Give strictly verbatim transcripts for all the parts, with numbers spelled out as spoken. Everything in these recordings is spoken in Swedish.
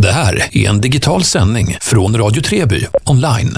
Det här är en digital sändning från Radio Treby online.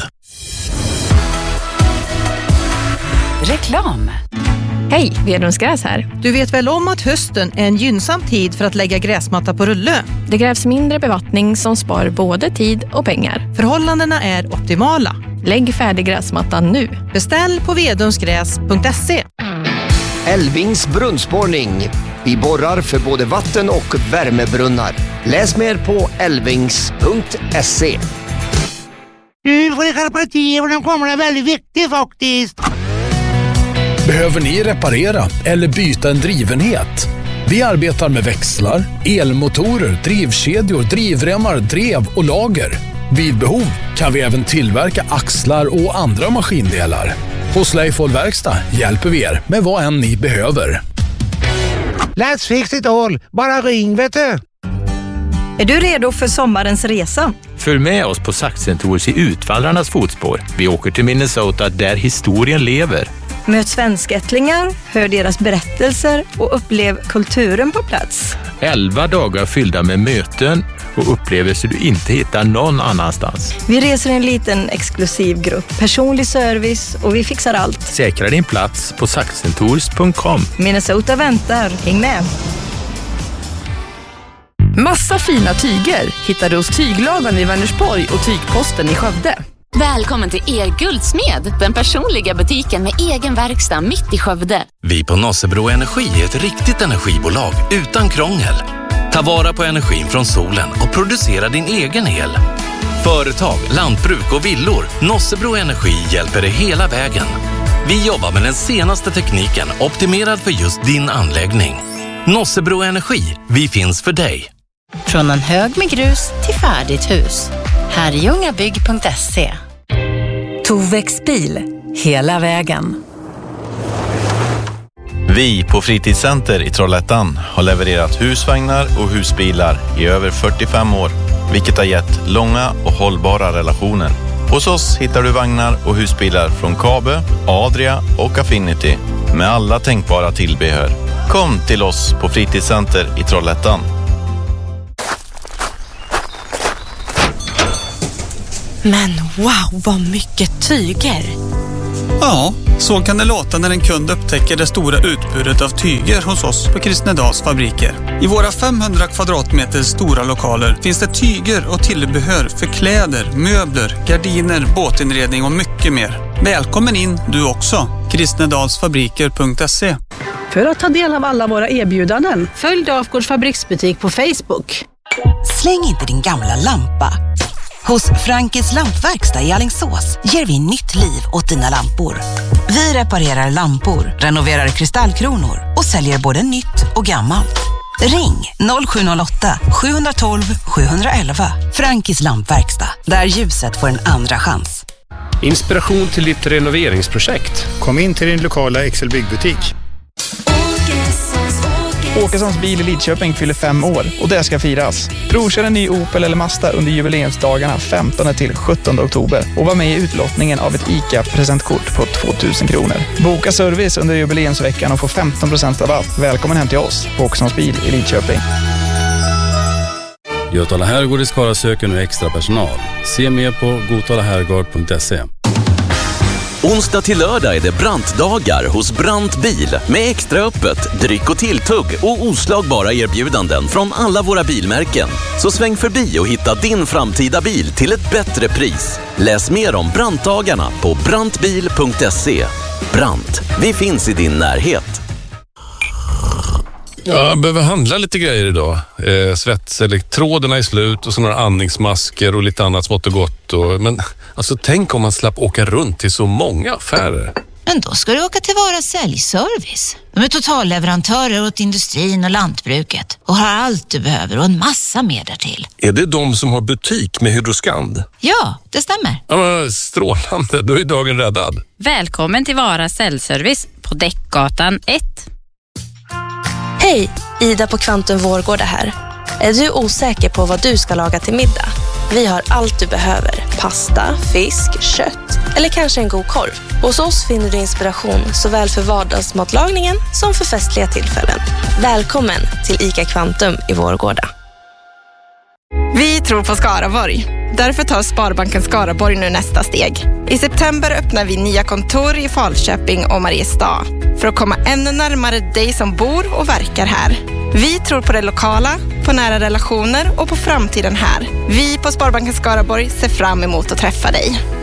Reklam. Hej, Vedrums Gräs här. Du vet väl om att hösten är en gynnsam tid för att lägga gräsmatta på rulle? Det krävs mindre bevattning som spar både tid och pengar. Förhållandena är optimala. Lägg färdig gräsmattan nu. Beställ på vedumsgräs punkt se. Älvings brunnsborrning. Vi borrar för både vatten- och värmebrunnar. Läs mer på älvings punkt se. Nu får ni skärpa till och den kommer är väldigt viktig faktiskt. Behöver ni reparera eller byta en drivenhet? Vi arbetar med växlar, elmotorer, drivkedjor, drivremmar, drev och lager. Vid behov kan vi även tillverka axlar och andra maskindelar. Hos Leifol Verkstad hjälper vi er med vad än ni behöver. Let's fix it all. Bara ring, vet du. Är du redo för sommarens resa? Följ med oss på Saxen-Tours i Utvandrarnas fotspår. Vi åker till Minnesota där historien lever. Möt svenskättlingar, hör deras berättelser och upplev kulturen på plats. Elva dagar fyllda med möten och upplevelser du inte hittar någon annanstans. Vi reser en liten exklusiv grupp, personlig service och vi fixar allt. Säkra din plats på saxentours punkt com. Minnesota väntar, häng med! Massa fina tyger hittar du hos Tyglagan i Vänersborg och Tygposten i Skövde. Välkommen till er Guldsmed, den personliga butiken med egen verkstad mitt i Skövde. Vi på Nossebro Energi är ett riktigt energibolag utan krångel. Ta vara på energin från solen och producera din egen el. Företag, lantbruk och villor. Nossebro Energi hjälper dig hela vägen. Vi jobbar med den senaste tekniken optimerad för just din anläggning. Nossebro Energi, vi finns för dig. Från en hög med grus till färdigt hus. Herrljungabygg punkt se. Tovex bil, hela vägen. Vi på Fritidscenter i Trollhättan har levererat husvagnar och husbilar i över fyrtiofem år, vilket har gett långa och hållbara relationer. Hos oss hittar du vagnar och husbilar från Kabe, Adria och Affinity med alla tänkbara tillbehör. Kom till oss på Fritidscenter i Trollhättan. Men wow, vad mycket tyger! Ja, så kan det låta när en kund upptäcker det stora utbudet av tyger hos oss på Kristnedals fabriker. I våra femhundra kvadratmeter stora lokaler finns det tyger och tillbehör för kläder, möbler, gardiner, båtinredning och mycket mer. Välkommen in du också, kristnedalsfabriker punkt se. För att ta del av alla våra erbjudanden, följ Dafgårds fabriksbutik på Facebook. Släng inte din gamla lampa. Hos Frankes lampverkstad i Alingsås ger vi nytt liv åt dina lampor. Vi reparerar lampor, renoverar kristallkronor och säljer både nytt och gammalt. Ring noll sju noll åtta sju ett två sju ett ett. Frankes lampverkstad, där ljuset får en andra chans. Inspiration till ditt renoveringsprojekt. Kom in till din lokala Excel-byggbutik. Åkessons bil i Lidköping fyller fem år och det ska firas. Provkör en ny Opel eller Mazda under jubileumsdagarna femtonde till sjuttonde oktober och var med i utlottningen av ett ICA-presentkort på tvåtusen kronor. Boka service under jubileumsveckan och få femton procent rabatt. Välkommen hem till oss på Åkessons bil i Lidköping. Götala Herrgård i Skara söker nu extra personal. Se mer på gotala herrgård punkt se. Onsdag till lördag är det Brantdagar hos Brant Bil med extra öppet, dryck och tilltugg och oslagbara erbjudanden från alla våra bilmärken. Så sväng förbi och hitta din framtida bil till ett bättre pris. Läs mer om Brantdagarna på brantbil punkt se. Brant, vi finns i din närhet. Ja, jag behöver handla lite grejer idag. Eh, Svetselektroderna är slut och så några andningsmasker och lite annat smått och gott. Och, men alltså tänk om man slapp åka runt till så många affärer. Men då ska du åka till Vara säljservice. De är totalleverantörer åt industrin och lantbruket och har allt du behöver och en massa mer därtill. Är det de som har butik med Hydroskand? Ja, det stämmer. Ja, men strålande, då är dagen räddad. Välkommen till Vara säljservice på Däckgatan ett. Hej, Ida på Kvantum Vårgårda här. Är du osäker på vad du ska laga till middag? Vi har allt du behöver. Pasta, fisk, kött eller kanske en god korv. Hos oss finner du inspiration såväl för vardagsmatlagningen som för festliga tillfällen. Välkommen till ICA Kvantum i Vårgårda. Vi tror på Skaraborg. Därför tar Sparbanken Skaraborg nu nästa steg. I september öppnar vi nya kontor i Falköping och Mariestad för att komma ännu närmare dig som bor och verkar här. Vi tror på det lokala, på nära relationer och på framtiden här. Vi på Sparbanken Skaraborg ser fram emot att träffa dig.